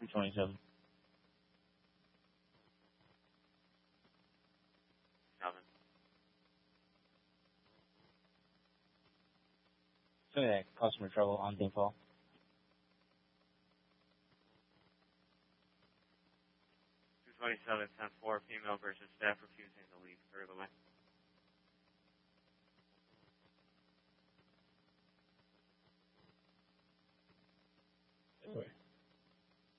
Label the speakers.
Speaker 1: 227. So yeah, customer trouble on default.
Speaker 2: 227, 10-4, female versus staff refusing to leave clear the way.